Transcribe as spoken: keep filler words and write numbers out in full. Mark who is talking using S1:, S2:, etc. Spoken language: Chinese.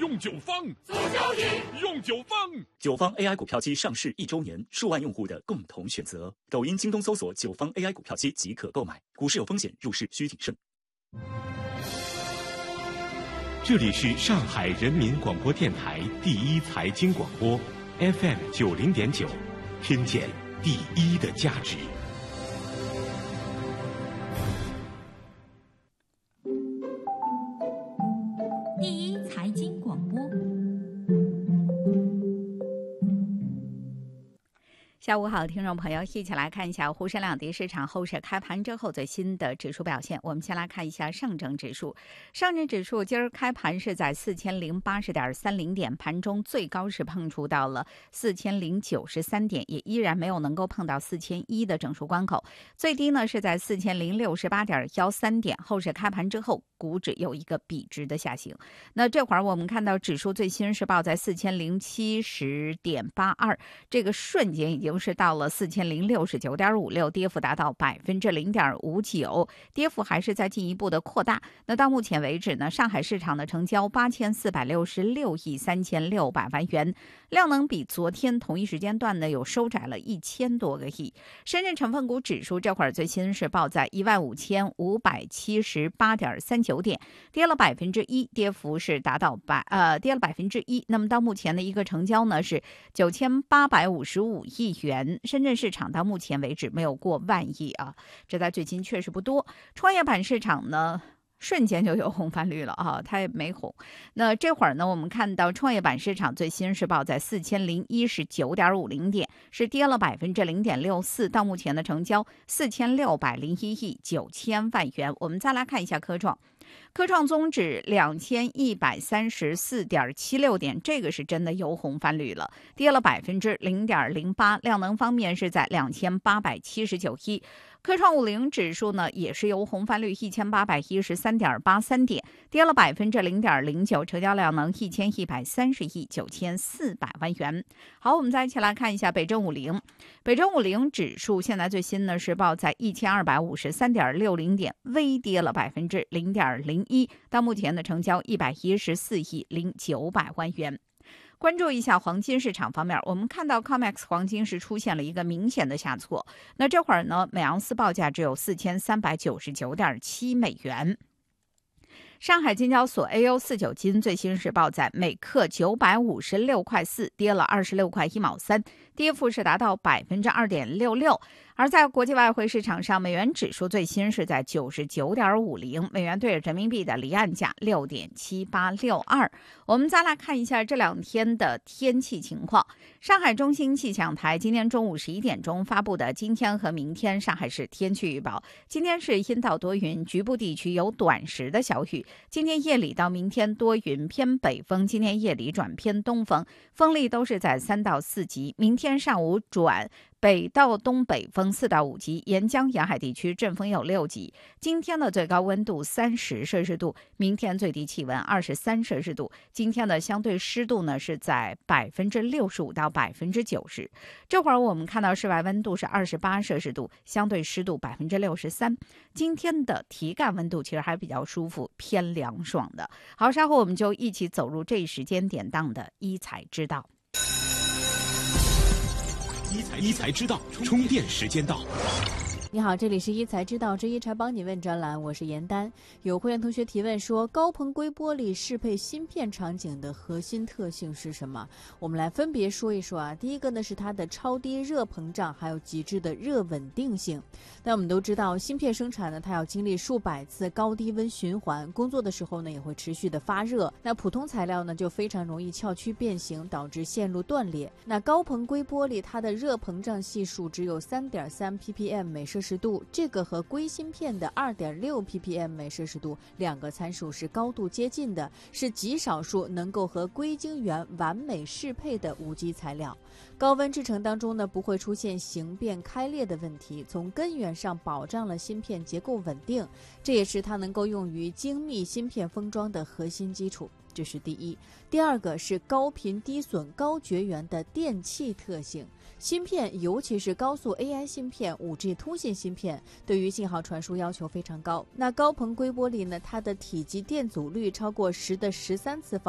S1: 用九方做交易，用九方。
S2: 九方 A I 股票机上市一周年，数万用户的共同选择。抖音、京东搜索九方 A I 股票机即可购买。股市有风险，入市需谨慎。
S3: 这里是上海人民广播电台第一财经广播 F M 九零点九，听见第一的价值。
S4: 第一财经广播，
S5: 下午好，听众朋友，一起来看一下沪深两地市场后市开盘之后最新的指数表现。我们先来看一下上证指数，上证指数今儿开盘是在四千零八十点三零点，盘中最高是碰触到了四千零九十三点，也依然没有能够碰到四千一的整数关口，最低呢是在四千零六十八点幺三点。后市开盘之后，股指有一个笔直的下行。那这会儿我们看到指数最新是报在四千零七十点八二，这个瞬间已经是到了四千零六十九点五六，跌幅达到百分之零点五九，跌幅还是在进一步的扩大。那到目前为止呢，上海市场的成交八千四百六十六亿三千六百万元，量能比昨天同一时间段呢有收窄了一千多个亿。深圳成分股指数这会儿最新是报在一万五千五百七十八点三九点，跌了百分之一，跌幅是达到百呃跌了百分之一。那么到目前的一个成交呢是九千八百五十五亿元，深圳市场到目前为止没有过万亿啊，这在最近确实不多。创业板市场呢，瞬间就有红翻绿了啊，它也没红。那这会儿呢，我们看到创业板市场最新是报在四千零一十九点五零点，是跌了百分之零点六四。到目前的成交四千六百零一亿九千万元。我们再来看一下科创。科创综指两千一百三十四点七六点，这个是真的由红翻绿了，跌了百分之零点零八。量能方面是在两千八百七十九亿。科创五零指数呢也是由红翻绿，一千八百一十三点八三点，跌了百分之零点零九，成交量能一千一百三十亿九千四百万元。好，我们再一起来看一下北证五零，北证五零指数现在最新呢是报在一千二百五十三点六零点，微跌了百分之零点零一，到目前的成交一百一十四亿零九百万元。关注一下黄金市场方面，我们看到 C O M E X 黄金是出现了一个明显的下挫，那这会儿呢，每盎司报价只有四千三百九十九点七美元。上海金交所 A O 四九金最新是报在每克九百五十六块四，跌了二十六块一毛三，跌幅是达到百分之二点六六。而在国际外汇市场上，美元指数最新是在九十九点五零，美元对人民币的离岸价六点七八六二。我们再来看一下这两天的天气情况。上海中心气象台今天中午十一点钟发布的今天和明天上海市天气预报，今天是阴到多云，局部地区有短时的小雨。今天夜里到明天多云偏北风，今天夜里转偏东风，风力都是在三到四级。明天上午转北到东北风四到五级，沿江沿海地区阵风有六级。今天的最高温度三十摄氏度，明天最低气温二十三摄氏度。今天的相对湿度呢是在百分之六十五到百分之九十。这会儿我们看到室外温度是二十八摄氏度，相对湿度百分之六十三。今天的体感温度其实还比较舒服，偏凉爽的。好，稍后我们就一起走入这一时间点档的一财知道。
S3: 一财一财知道，充电时间到。
S6: 你好，这里是一财知道之一财帮你问专栏，我是严丹。有会员同学提问说，高硼硅玻璃适配芯片场景的核心特性是什么？我们来分别说一说啊。第一个呢是它的超低热膨胀，还有极致的热稳定性。那我们都知道，芯片生产呢，它要经历数百次高低温循环，工作的时候呢也会持续的发热。那普通材料呢就非常容易翘曲变形，导致线路断裂。那高硼硅玻璃它的热膨胀系数只有 三点三 ppm 每摄氏度，这个和硅芯片的 二点六 ppm 每摄氏度两个参数是高度接近的，是极少数能够和硅晶圆完美适配的无机材料。高温制程当中呢，不会出现形变开裂的问题，从根源上保障了芯片结构稳定，这也是它能够用于精密芯片封装的核心基础。这是第一。第二个是高频低损高绝缘的电气特性。芯片尤其是高速 A I 芯片、五 G 通信芯片对于信号传输要求非常高。那高硼硅玻璃呢，它的体积电阻率超过十的十三次方